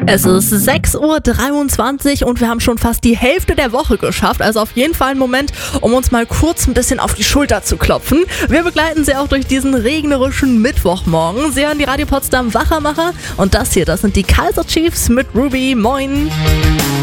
Es ist 6:23 Uhr und wir haben schon fast die Hälfte der Woche geschafft. Also auf jeden Fall ein Moment, um uns mal kurz ein bisschen auf die Schulter zu klopfen. Wir begleiten Sie auch durch diesen regnerischen Mittwochmorgen. Sie hören die Radio Potsdam Wachermacher und das sind die Kaiser Chiefs mit Ruby. Moin!